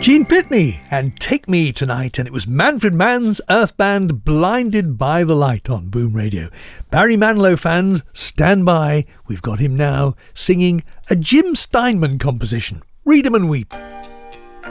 Gene Pitney and Take Me Tonight, and it was Manfred Mann's Earth Band Blinded by the Light on Boom Radio. Barry Manilow fans, stand by. We've got him now singing a Jim Steinman composition, Read 'em and Weep.